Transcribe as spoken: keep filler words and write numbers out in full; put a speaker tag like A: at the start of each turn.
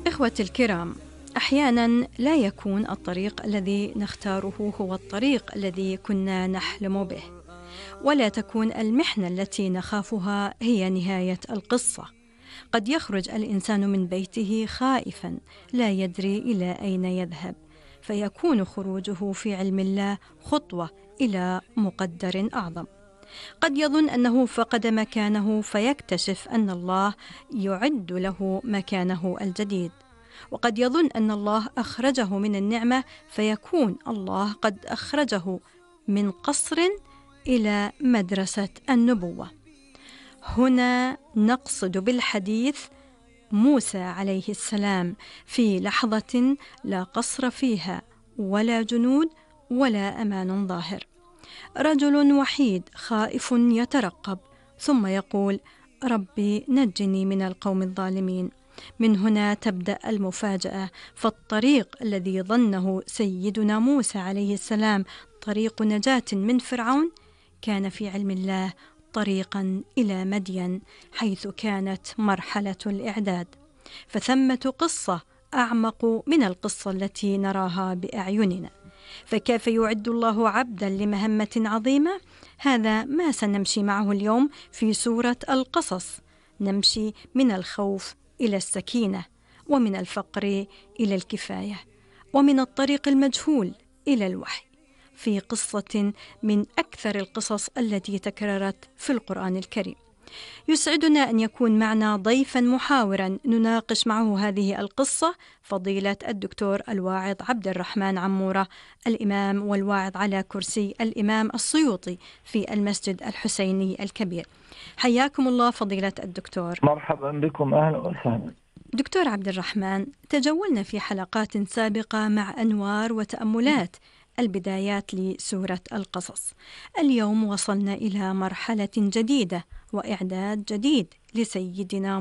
A: إخوتي الكرام، أحيانا لا يكون الطريق الذي نختاره هو الطريق الذي كنا نحلم به، ولا تكون المحنة التي نخافها هي نهاية القصة. قد يخرج الإنسان من بيته خائفا لا يدري إلى أين يذهب، فيكون خروجه في علم الله خطوة إلى مقدر أعظم. قد يظن أنه فقد مكانه فيكتشف أن الله يعد له مكانه الجديد، وقد يظن أن الله أخرجه من النعمة فيكون الله قد أخرجه من قصر إلى مدرسة النبوة. هنا نقصد بالحديث موسى عليه السلام في لحظة لا قصر فيها ولا جنود ولا أمان ظاهر، رجل وحيد خائف يترقب، ثم يقول: ربي نجني من القوم الظالمين. من هنا تبدأ المفاجأة، فالطريق الذي ظنه سيدنا موسى عليه السلام طريق نجاة من فرعون كان في علم الله طريقا إلى مدين، حيث كانت مرحلة الإعداد. فثمة قصة أعمق من القصة التي نراها بأعيننا. فكيف يعد الله عبدا لمهمة عظيمة؟ هذا ما سنمشي معه اليوم في سورة القصص. نمشي من الخوف إلى السكينة، ومن الفقر إلى الكفاية، ومن الطريق المجهول إلى الوحي، في قصة من أكثر القصص التي تكررت في القرآن الكريم. يسعدنا أن يكون معنا ضيفا محاورا نناقش معه هذه القصة، فضيلة الدكتور الواعظ عبد الرحمن عمورة، الإمام والواعظ على كرسي الإمام السيوطي في المسجد الحسيني الكبير. حياكم الله فضيلة الدكتور.
B: مرحبا بكم، أهلا وسهلا.
A: دكتور عبد الرحمن، تجولنا في حلقات سابقة مع أنوار وتأملات البدايات لسورة القصص. اليوم وصلنا إلى مرحلة جديدة وإعداد جديد لسيدنا